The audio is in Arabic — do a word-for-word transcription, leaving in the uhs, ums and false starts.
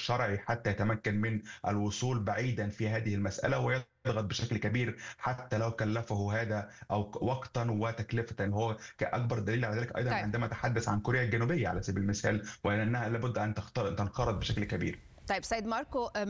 الشرعي حتى يتمكن من الوصول بعيدا في هذه المسألة، ويضغط بشكل كبير حتى لو كلفه هذا أو وقتا وتكلفة. هو كأكبر دليل على ذلك أيضا طيب عندما تحدث عن كوريا الجنوبية على سبيل المثال، وأنها لابد أن تنقرض بشكل كبير. طيب سيد ماركو،